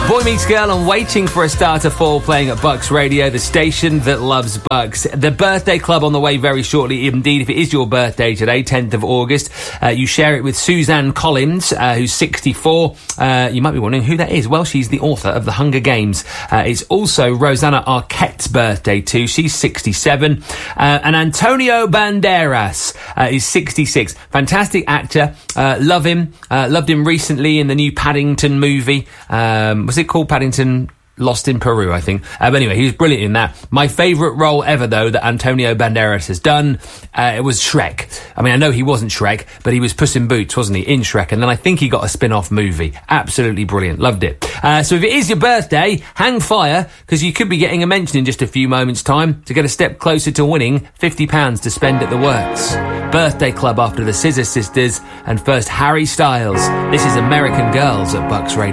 Boy Meets Girl and Waiting for a Star to Fall playing at Bucks Radio, the station that loves Bucks. The birthday club on the way very shortly. Indeed, if it is your birthday today, 10th of August, you share it with Suzanne Collins, who's 64. You might be wondering who that is. Well, she's the author of The Hunger Games. It's also Rosanna Arquette's birthday too. She's 67. And Antonio Banderas is 66. Fantastic actor. Love him. Loved him recently in the new Paddington movie. Was it called Paddington Lost in Peru, I think? But anyway, he was brilliant in that. My favourite role ever, though, that Antonio Banderas has done, it was Shrek. I mean, I know he wasn't Shrek, but he was Puss in Boots, wasn't he, in Shrek? And then I think he got a spin-off movie. Absolutely brilliant. Loved it. So if it is your birthday, hang fire, because you could be getting a mention in just a few moments' time to get a step closer to winning £50 to spend at the works. Birthday club after the Scissor Sisters, and first Harry Styles. This is American Girls at Bucks Radio.